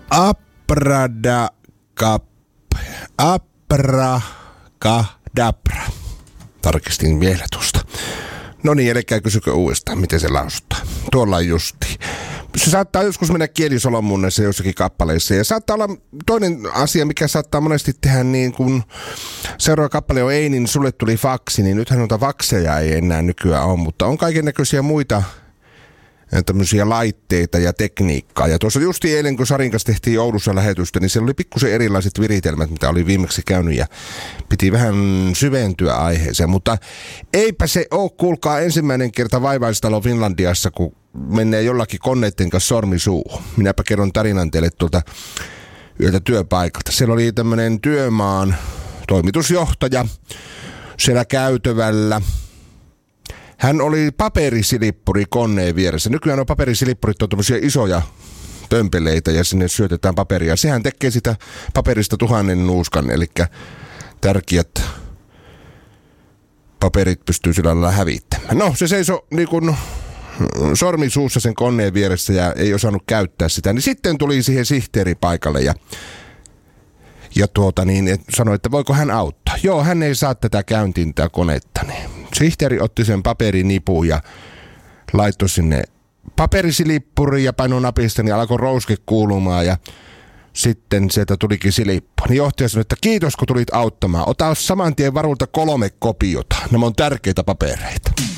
Abrakadabra. Tarkistin vielä tuosta. No niin, eli kysykö uudestaan, miten se lausutaan. Tuolla on justi. Se saattaa joskus mennä kielisolonmunnessa jossakin kappaleissa. Ja saattaa olla toinen asia, mikä saattaa monesti tehdä niin kuin seuraava kappale on ei, niin sulle tuli faksi. Niin nythän noita fakseja ei enää nykyään ole, mutta on kaikennäköisiä muita tämmöisiä laitteita ja tekniikkaa. Ja tuossa justi eilen, kun Sarin kanssa tehtiin Oulussa lähetystä, niin siellä oli pikkusen erilaiset viritelmät, mitä oli viimeksi käynyt, ja piti vähän syventyä aiheeseen. Mutta eipä se ole, kuulkaa, ensimmäinen kerta Vaivaistalo Finlandiassa, kun menee jollakin koneiden kanssa sormi suuhun. Minäpä kerron tarinan teille tuolta yöltä työpaikalta. Siellä oli tämmöinen työmaan toimitusjohtaja siellä käytävällä. Hän oli paperisilippuri koneen vieressä. Nykyään on paperisilippurit on tämmöisiä isoja pömpeleitä ja sinne syötetään paperia. Sehän tekee sitä paperista 1000 nuuskan, eli tärkeät paperit pystyy sillä lailla hävittämään. No, se seisoi niin kuin sormi suussa sen koneen vieressä ja ei osannut käyttää sitä. Niin sitten tuli siihen sihteeri paikalle ja sanoi, että voiko hän auttaa. Joo, hän ei saa tätä käyntiin tätä konetta. Sihteeri otti sen paperinipuun ja laittoi sinne paperisilippuriin ja painoi napista, niin alkoi rouske kuulumaan ja sitten sieltä tulikin silippu. Niin johtaja sanoi, että kiitos kun tulit auttamaan. Ota saman tien varulta 3 kopiota. Nämä on tärkeitä papereita.